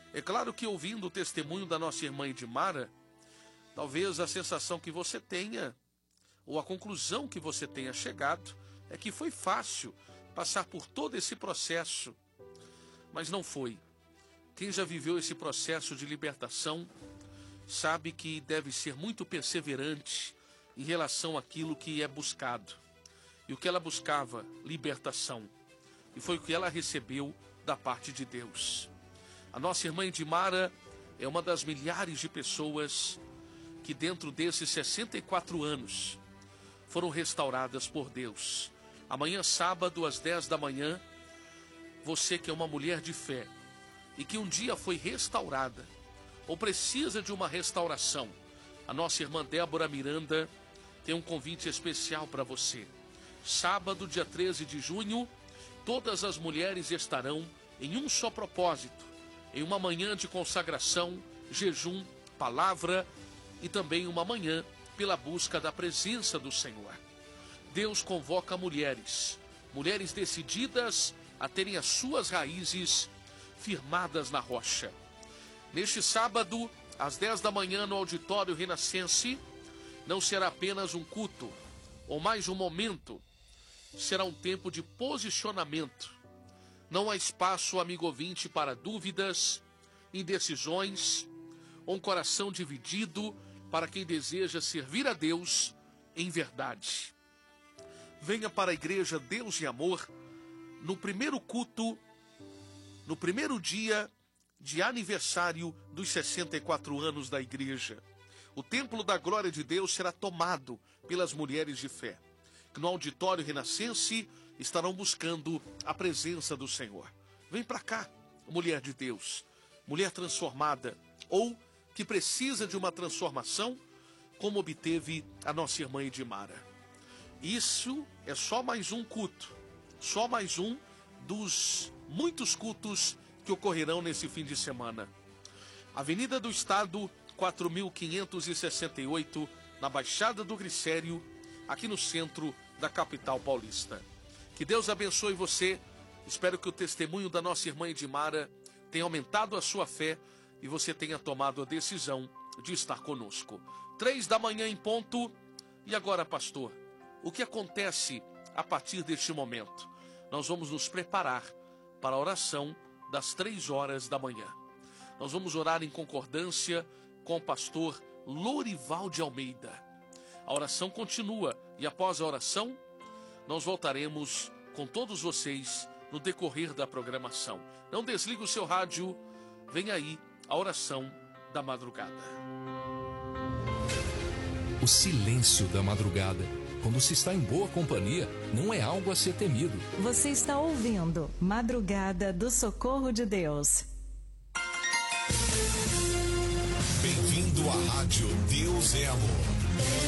É claro que ouvindo o testemunho da nossa irmã Edmara, talvez a sensação que você tenha, ou a conclusão que você tenha chegado, é que foi fácil passar por todo esse processo. Mas não foi. Quem já viveu esse processo de libertação sabe que deve ser muito perseverante em relação àquilo que é buscado. E o que ela buscava? Libertação. E foi o que ela recebeu da parte de Deus. A nossa irmã Edmara é uma das milhares de pessoas que dentro desses 64 anos foram restauradas por Deus. Amanhã, sábado, às 10 da manhã, você que é uma mulher de fé e que um dia foi restaurada ou precisa de uma restauração, a nossa irmã Débora Miranda tem um convite especial para você. Sábado, dia 13 de junho, todas as mulheres estarão em um só propósito, em uma manhã de consagração, jejum, palavra e também uma manhã pela busca da presença do Senhor. Deus convoca mulheres decididas a terem as suas raízes firmadas na rocha. Neste sábado, às 10 da manhã, no Auditório Renascense, não será apenas um culto, ou mais um momento, será um tempo de posicionamento. Não há espaço, amigo ouvinte, para dúvidas, indecisões, ou um coração dividido para quem deseja servir a Deus em verdade. Venha para a Igreja Deus e Amor no primeiro culto, no primeiro dia de aniversário dos 64 anos da igreja. O templo da glória de Deus será tomado pelas mulheres de fé, que no Auditório Renascense estarão buscando a presença do Senhor. Vem para cá, mulher de Deus, mulher transformada, ou que precisa de uma transformação, como obteve a nossa irmã Edmara. Isso é só mais um culto, só mais um dos muitos cultos que ocorrerão nesse fim de semana. Avenida do Estado, 4.568, na Baixada do Glicério, aqui no centro da capital paulista. Que Deus abençoe você. Espero que o testemunho da nossa irmã Edmara tenha aumentado a sua fé e você tenha tomado a decisão de estar conosco. 3 da manhã em ponto. E agora, pastor, o que acontece a partir deste momento? Nós vamos nos preparar para a oração das 3 horas da manhã. Nós vamos orar em concordância com o pastor Lorival de Almeida. A oração continua e após a oração, nós voltaremos com todos vocês no decorrer da programação. Não desligue o seu rádio, vem aí a oração da madrugada. O silêncio da madrugada, quando se está em boa companhia, não é algo a ser temido. Você está ouvindo Madrugada do Socorro de Deus. Bem-vindo à Rádio Deus é Amor.